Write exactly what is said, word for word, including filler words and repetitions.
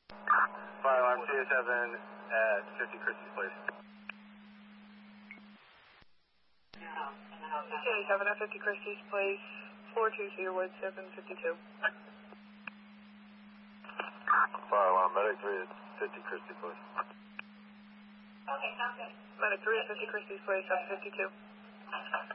Fire alarm two oh seven at fifty Christie's Place. two oh seven at fifty Christie's Place, four two zero Wood seven fifty-two. Fire alarm medic three at fifty Christie Place. Okay, sounds good. Medic three at fifty Christie's Place, seven fifty-two.